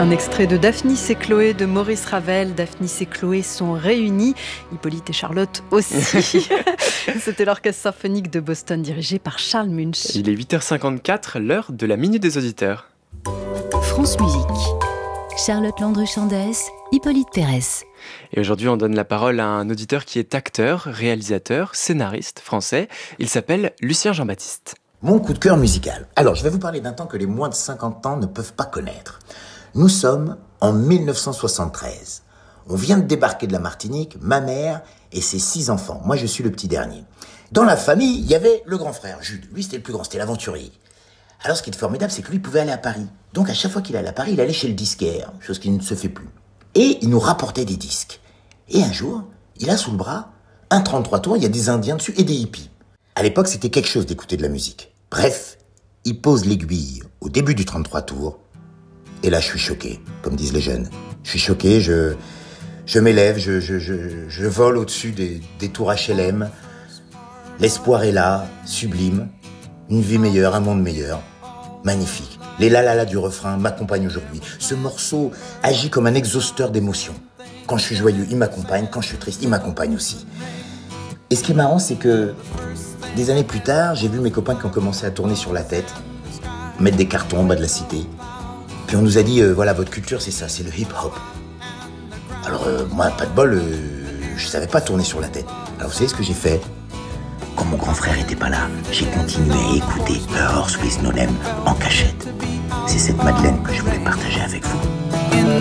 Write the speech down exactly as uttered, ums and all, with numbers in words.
Un extrait de Daphnis et Chloé de Maurice Ravel. Daphnis et Chloé sont réunis, Hippolyte et Charlotte aussi. C'était l'orchestre symphonique de Boston dirigé par Charles Munch. Il est huit heures cinquante-quatre, l'heure de la Minute des Auditeurs. France Musique. Charlotte Landru-Chandès, Hippolyte Pérez. Et aujourd'hui, on donne la parole à un auditeur qui est acteur, réalisateur, scénariste français. Il s'appelle Lucien Jean-Baptiste. Mon coup de cœur musical. Alors, je vais vous parler d'un temps que les moins de cinquante ans ne peuvent pas connaître. Nous sommes en mille neuf cent soixante-treize. On vient de débarquer de la Martinique, ma mère et ses six enfants. Moi, je suis le petit dernier. Dans la famille, il y avait le grand frère, Jules. Lui, c'était le plus grand, c'était l'aventurier. Alors, ce qui est formidable, c'est que lui pouvait aller à Paris. Donc, à chaque fois qu'il allait à Paris, il allait chez le disquaire, chose qui ne se fait plus. Et il nous rapportait des disques. Et un jour, il a sous le bras un trente-trois tours, il y a des Indiens dessus et des hippies. À l'époque, c'était quelque chose d'écouter de la musique. Bref, il pose l'aiguille au début du trente-trois tours. Et là, je suis choqué, comme disent les jeunes. Je suis choqué, je, je m'élève, je, je, je, je vole au-dessus des, des tours H L M. L'espoir est là, sublime. Une vie meilleure, un monde meilleur. Magnifique. Les la la la du refrain m'accompagnent aujourd'hui. Ce morceau agit comme un exhausteur d'émotions. Quand je suis joyeux, il m'accompagne. Quand je suis triste, il m'accompagne aussi. Et ce qui est marrant, c'est que des années plus tard, j'ai vu mes copains qui ont commencé à tourner sur la tête, mettre des cartons en bas de la cité. Puis on nous a dit, euh, voilà, votre culture, c'est ça, c'est le hip-hop. Alors, euh, moi, pas de bol, euh, je savais pas tourner sur la tête. Alors, vous savez ce que j'ai fait ? Quand mon grand frère était pas là, j'ai continué à écouter A Horse with No Name en cachette. C'est cette Madeleine que je voulais partager avec vous.